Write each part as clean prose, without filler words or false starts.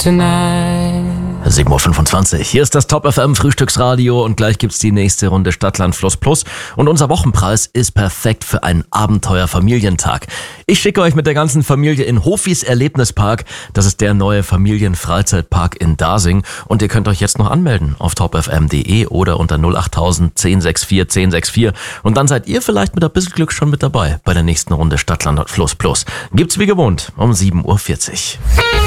tonight. 7.25 Uhr. Hier ist das Top FM Frühstücksradio und gleich gibt's die nächste Runde Stadtland Fluss Plus. Und unser Wochenpreis ist perfekt für einen Abenteuer-Familientag. Ich schicke euch mit der ganzen Familie in Hofis Erlebnispark. Das ist der neue Familienfreizeitpark in Dasing. Und ihr könnt euch jetzt noch anmelden auf topfm.de oder unter 08000 1064 1064. Und dann seid ihr vielleicht mit ein bisschen Glück schon mit dabei bei der nächsten Runde Stadtland Fluss Plus. Gibt's wie gewohnt um 7.40 Uhr.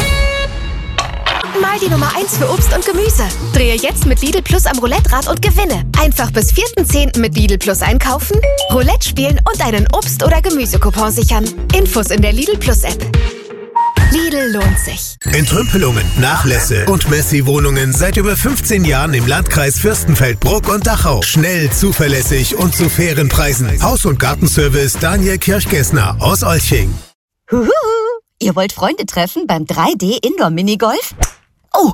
Mal die Nummer 1 für Obst und Gemüse. Drehe jetzt mit Lidl Plus am Roulette-Rad und gewinne. Einfach bis 4.10. mit Lidl Plus einkaufen, Roulette spielen und einen Obst- oder Gemüsecoupon sichern. Infos in der Lidl Plus App. Lidl lohnt sich. Entrümpelungen, Nachlässe und Messi-Wohnungen seit über 15 Jahren im Landkreis Fürstenfeldbruck und Dachau. Schnell, zuverlässig und zu fairen Preisen. Haus- und Gartenservice Daniel Kirchgessner aus Olching. Huhu, ihr wollt Freunde treffen beim 3D Indoor Minigolf? Oh,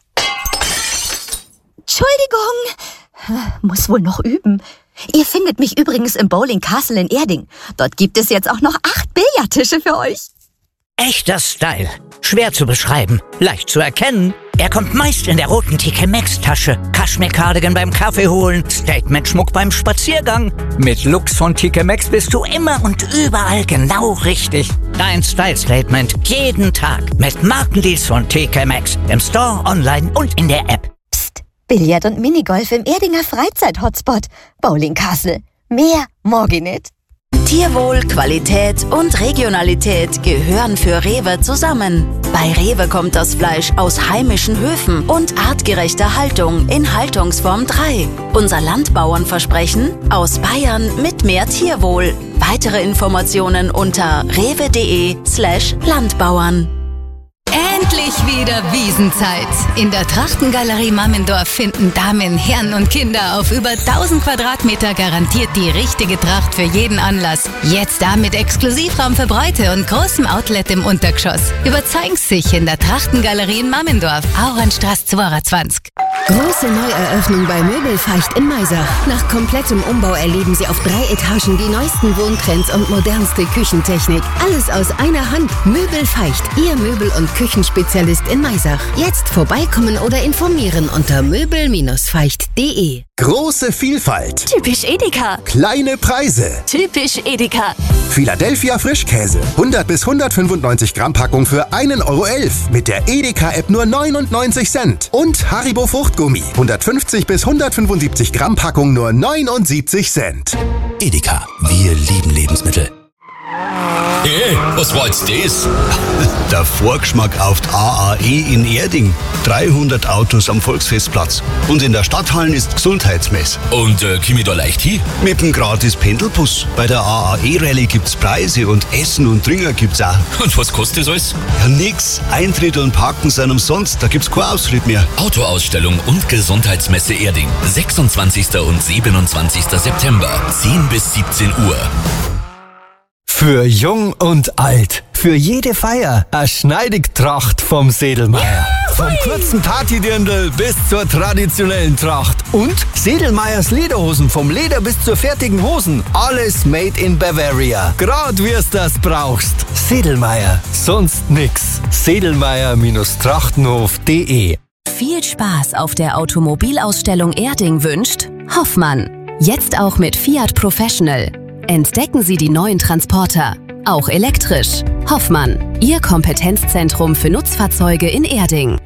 Entschuldigung, muss wohl noch üben. Ihr findet mich übrigens im Bowling Castle in Erding. Dort gibt es jetzt auch noch 8 Billardtische für euch. Echter Style. Schwer zu beschreiben, leicht zu erkennen. Er kommt meist in der roten TK Maxx Tasche. Kaschmir-Cardigan beim Kaffee holen, Statement-Schmuck beim Spaziergang. Mit Looks von TK Maxx bist du immer und überall genau richtig. Dein Style-Statement jeden Tag mit Markendeals von TK Maxx. Im Store, online und in der App. Psst, Billard und Minigolf im Erdinger Freizeit-Hotspot. Bowling Castle. Mehr morgen nicht. Tierwohl, Qualität und Regionalität gehören für Rewe zusammen. Bei Rewe kommt das Fleisch aus heimischen Höfen und artgerechter Haltung in Haltungsform 3. Unser Landbauernversprechen: aus Bayern mit mehr Tierwohl. Weitere Informationen unter rewe.de/Landbauern. Endlich wieder Wiesenzeit. In der Trachtengalerie Mammendorf finden Damen, Herren und Kinder auf über 1000 Quadratmeter garantiert die richtige Tracht für jeden Anlass. Jetzt da mit Exklusivraum für Bräute und großem Outlet im Untergeschoss. Überzeugen Sie sich in der Trachtengalerie in Mammendorf, Auernstraße 22. Große Neueröffnung bei Möbelfeicht in Maisach. Nach komplettem Umbau erleben Sie auf 3 Etagen die neuesten Wohntrends und modernste Küchentechnik. Alles aus einer Hand. Möbelfeicht, Ihr Möbel- und Küchenspezialist in Maisach. Jetzt vorbeikommen oder informieren unter möbel-feicht.de. Große Vielfalt. Typisch Edeka. Kleine Preise. Typisch Edeka. Philadelphia Frischkäse. 100 bis 195 Gramm Packung für 1,11 € mit der Edeka-App nur 99 Cent. Und Haribo Fruchtgummi. 150 bis 175 Gramm Packung nur 79 Cent. Edeka. Wir lieben Lebensmittel. Hey, was war jetzt das? Der Vorgeschmack auf die AAE in Erding. 300 Autos am Volksfestplatz. Und in der Stadthallen ist Gesundheitsmess. Und komm ich da leicht hin? Mit dem gratis Pendelbus. Bei der AAE-Rallye gibt's Preise und Essen und Trinken gibt's auch. Und was kostet das alles? Ja, nix. Eintritt und Parken sind umsonst. Da gibt's keinen Ausritt mehr. Autoausstellung und Gesundheitsmesse Erding. 26. und 27. September. 10 bis 17 Uhr. Für jung und alt, für jede Feier, eine Schneidigtracht vom Sedelmeier. Vom kurzen Partydirndl bis zur traditionellen Tracht. Und Sedelmeiers Lederhosen, vom Leder bis zur fertigen Hosen. Alles made in Bavaria. Grad wir's das brauchst. Sedelmeier, sonst nix. Sedelmeier-trachtenhof.de. Viel Spaß auf der Automobilausstellung Erding wünscht Hoffmann. Jetzt auch mit Fiat Professional. Entdecken Sie die neuen Transporter, auch elektrisch. Hoffmann, Ihr Kompetenzzentrum für Nutzfahrzeuge in Erding.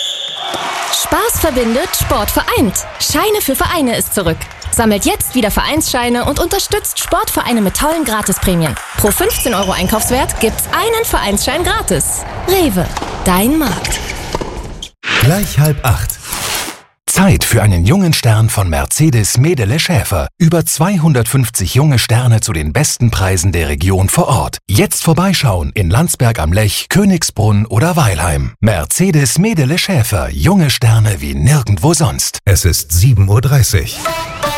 Spaß verbindet, Sport vereint. Scheine für Vereine ist zurück. Sammelt jetzt wieder Vereinsscheine und unterstützt Sportvereine mit tollen Gratisprämien. Pro 15 € Einkaufswert gibt's einen Vereinsschein gratis. Rewe, dein Markt. Gleich 7:30. Zeit für einen jungen Stern von Mercedes Medele Schäfer. Über 250 junge Sterne zu den besten Preisen der Region vor Ort. Jetzt vorbeischauen in Landsberg am Lech, Königsbrunn oder Weilheim. Mercedes Medele Schäfer. Junge Sterne wie nirgendwo sonst. Es ist 7:30 Uhr.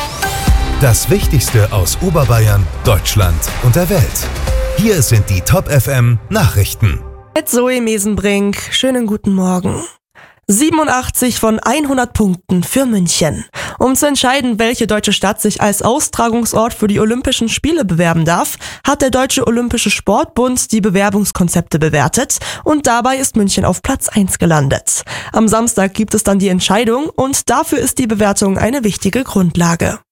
Das Wichtigste aus Oberbayern, Deutschland und der Welt. Hier sind die Top FM Nachrichten. Mit Zoe Mesenbrink. Schönen guten Morgen. 87 von 100 Punkten für München. Um zu entscheiden, welche deutsche Stadt sich als Austragungsort für die Olympischen Spiele bewerben darf, hat der Deutsche Olympische Sportbund die Bewerbungskonzepte bewertet und dabei ist München auf Platz 1 gelandet. Am Samstag gibt es dann die Entscheidung und dafür ist die Bewertung eine wichtige Grundlage.